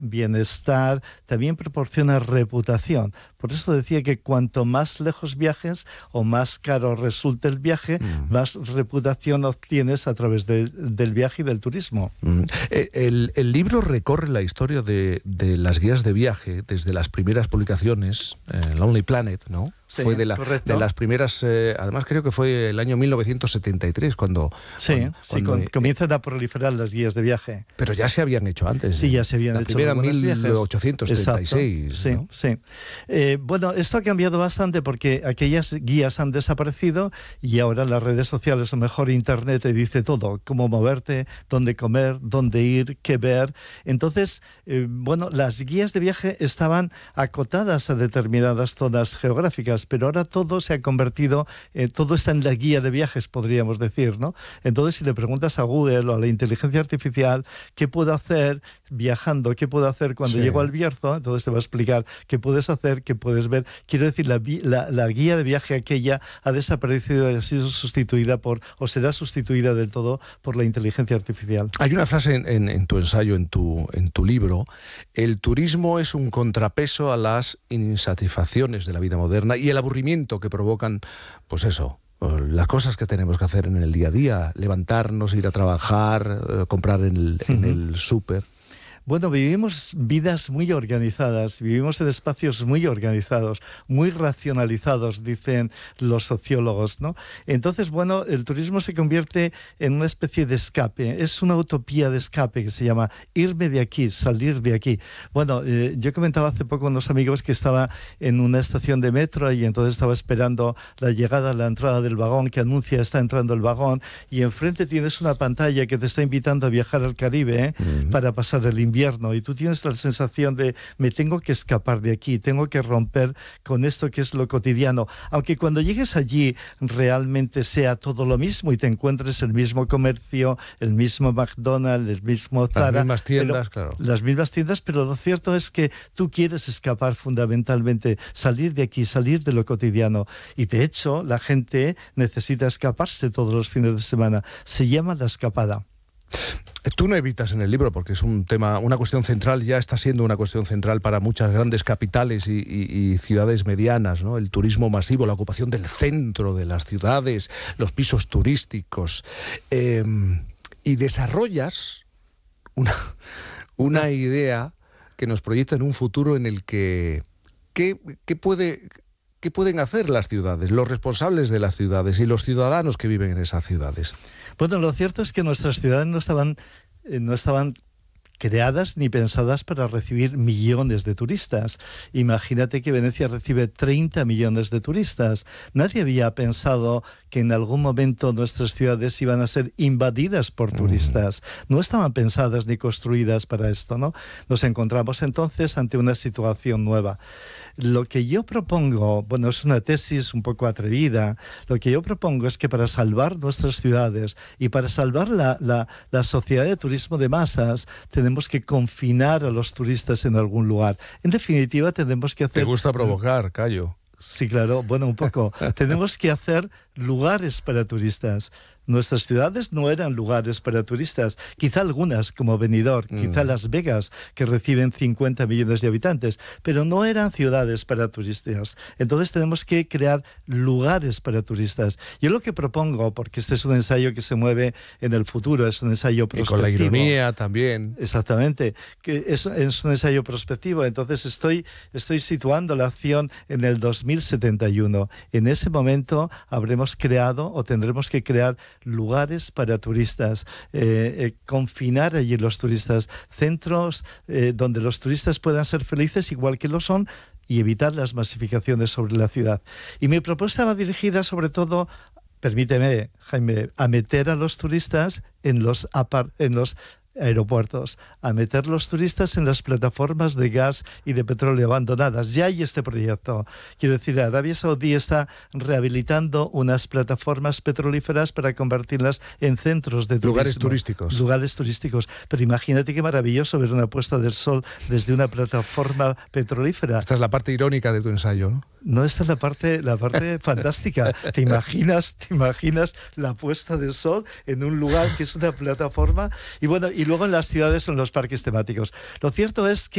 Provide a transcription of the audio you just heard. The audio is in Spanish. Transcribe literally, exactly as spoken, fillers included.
bienestar, también proporciona reputación. Por eso decía que cuanto más lejos viajes o más caro resulte el viaje, mm. más reputación obtienes a través de, del viaje y del turismo. Mm. El, el libro recorre la historia de, de las guías de viaje desde las primeras publicaciones, eh, Lonely Planet, ¿no? Sí, fue de, la, correcto. de las primeras, eh, además creo que fue el año mil novecientos setenta y tres cuando... Sí, cuando, sí cuando, con, eh, comienzan a proliferar las guías de viaje. Pero ya se habían hecho antes. Sí, ya se habían la hecho. La primera en mil ochocientos treinta y seis. Sí, ¿no? sí. Eh, bueno, esto ha cambiado bastante porque aquellas guías han desaparecido y ahora las redes sociales, o mejor Internet, te dice todo, cómo moverte, dónde comer, dónde ir, qué ver. Entonces, eh, bueno, las guías de viaje estaban acotadas a determinadas zonas geográficas, pero ahora todo se ha convertido, eh, todo está en la guía de viajes, podríamos decir, ¿no? Entonces, si le preguntas a Google o a la inteligencia artificial qué puedo hacer viajando, qué puedo hacer cuando sí. llego al Bierzo, entonces te va a explicar qué puedes hacer, qué puedes ver. Quiero decir, la, la, la guía de viaje aquella ha desaparecido y ha sido sustituida por, o será sustituida del todo por la inteligencia artificial. Hay una frase en, en, en tu ensayo, en tu, en tu libro: el turismo es un contrapeso a las insatisfacciones de la vida moderna y el aburrimiento que provocan, pues eso, las cosas que tenemos que hacer en el día a día, levantarnos, ir a trabajar, eh, comprar en el, en uh-huh. el súper. Bueno, vivimos vidas muy organizadas, vivimos en espacios muy organizados, muy racionalizados, dicen los sociólogos, ¿no? Entonces, bueno, el turismo se convierte en una especie de escape, es una utopía de escape que se llama irme de aquí, salir de aquí. Bueno, eh, yo comentaba hace poco con unos amigos que estaba en una estación de metro y entonces estaba esperando la llegada, la entrada del vagón que anuncia está entrando el vagón y enfrente tienes una pantalla que te está invitando a viajar al Caribe, ¿eh? uh-huh. para pasar el invierno. Invierno, y tú tienes la sensación de me tengo que escapar de aquí, tengo que romper con esto que es lo cotidiano, aunque cuando llegues allí realmente sea todo lo mismo y te encuentres el mismo comercio, el mismo McDonald's, el mismo Zara, las mismas tiendas, pero, claro. las mismas tiendas, pero lo cierto es que tú quieres escapar fundamentalmente, salir de aquí, salir de lo cotidiano, y de hecho la gente necesita escaparse todos los fines de semana, se llama la escapada. Tú no evitas en el libro, porque es un tema, una cuestión central, ya está siendo una cuestión central para muchas grandes capitales y, y, y ciudades medianas, ¿no? El turismo masivo, la ocupación del centro de las ciudades, los pisos turísticos. Eh, y desarrollas una, una idea que nos proyecta en un futuro en el que... ¿qué, qué puede... ¿Qué pueden hacer las ciudades, los responsables de las ciudades y los ciudadanos que viven en esas ciudades? Bueno, lo cierto es que nuestras ciudades no estaban, eh, no estaban creadas ni pensadas para recibir millones de turistas. Imagínate que Venecia recibe treinta millones de turistas. Nadie había pensado que en algún momento nuestras ciudades iban a ser invadidas por turistas. No estaban pensadas ni construidas para esto, ¿no? Nos encontramos entonces ante una situación nueva. Lo que yo propongo, bueno, es una tesis un poco atrevida, lo que yo propongo es que para salvar nuestras ciudades y para salvar la, la, la sociedad de turismo de masas, tenemos que confinar a los turistas en algún lugar. En definitiva, tenemos que hacer... ¿Te gusta provocar, Cayo? Sí, claro, bueno, un poco. Tenemos que hacer lugares para turistas. Nuestras ciudades no eran lugares para turistas, quizá algunas como Benidorm, mm. quizá Las Vegas, que reciben cincuenta millones de habitantes, pero no eran ciudades para turistas. Entonces tenemos que crear lugares para turistas. Yo lo que propongo, porque este es un ensayo que se mueve en el futuro, es un ensayo prospectivo. Y con la ironía también. Exactamente, que es, es un ensayo prospectivo, entonces estoy, estoy situando la acción en el dos mil setenta y uno. En ese momento habremos creado o tendremos que crear lugares para turistas, eh, eh, confinar allí los turistas, centros eh, donde los turistas puedan ser felices igual que lo son y evitar las masificaciones sobre la ciudad. Y mi propuesta va dirigida sobre todo, permíteme, Jaime, a meter a los turistas en los, apart- en los aeropuertos, a meter los turistas en las plataformas de gas y de petróleo abandonadas. Ya hay este proyecto. Quiero decir, Arabia Saudí está rehabilitando unas plataformas petrolíferas para convertirlas en centros de turismo. Lugares turísticos. Lugares turísticos. Pero imagínate qué maravilloso ver una puesta del sol desde una plataforma petrolífera. Esta es la parte irónica de tu ensayo, ¿no? No, esta es la parte, la parte fantástica. ¿Te imaginas, te imaginas la puesta del sol en un lugar que es una plataforma? Y bueno, y luego en las ciudades son los parques temáticos. Lo cierto es que